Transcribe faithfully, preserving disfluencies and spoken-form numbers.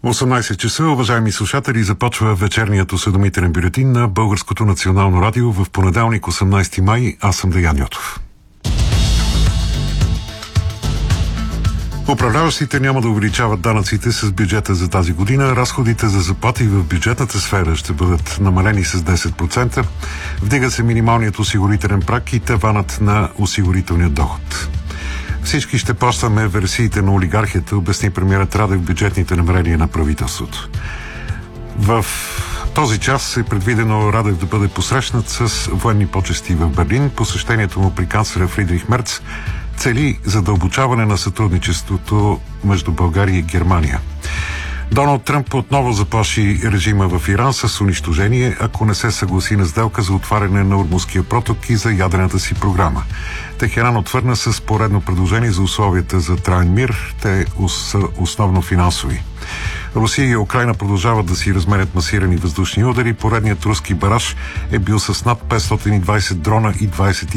осемнайсет часа, уважаеми слушатели, започва вечерният осведомителен бюлетин на Българското национално радио в понеделник, осемнайсети май. Аз съм Деян Йотов. Управляващите няма да увеличават данъците с бюджета за тази година. Разходите за заплати в бюджетната сфера ще бъдат намалени с десет процента. Вдига се минималният осигурителен праг и таванът на осигурителния доход. Всички ще плащаме версиите на олигархията, обясни премиерът Радев в бюджетните намерения на правителството. В този час е предвидено Радев да бъде посрещнат с военни почести в Берлин. Посещението му при канцлера Фридрих Мерц цели задълбочаване на сътрудничеството между България и Германия. Доналд Тръмп отново заплаши режима в Иран с унищожение, ако не се съгласи на сделка за отваряне на Ормузския проток и за ядрената си програма. Техеран отвърна с поредно предложение за условията за траен мир. Те са основно финансови. Русия и Украйна продължават да си размерят масирани въздушни удари. Поредният руски бараж е бил с над петстотин и двайсет дрона и двайсет